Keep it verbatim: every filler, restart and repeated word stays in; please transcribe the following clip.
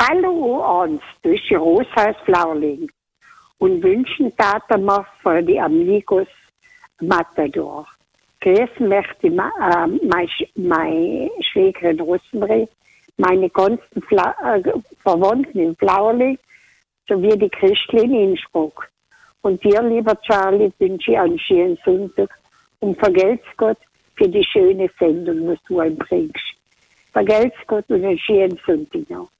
Hallo Ernst, das ist die Rosa aus Flauerling. Und wünschen Taten wir für die Amigos Matador. Grüßen möchte ich äh, meine, meine Schwägerin Rosenberg, meine ganzen Fla äh, Verwandten in Flauerling, sowie die Christlin Innsbruck. Und dir, lieber Charlie, wünsche ich einen schönen Sonntag und vergelt's Gott für die schöne Sendung, was du einbringst. Vergelt's Gott und einen schönen Sonntag noch.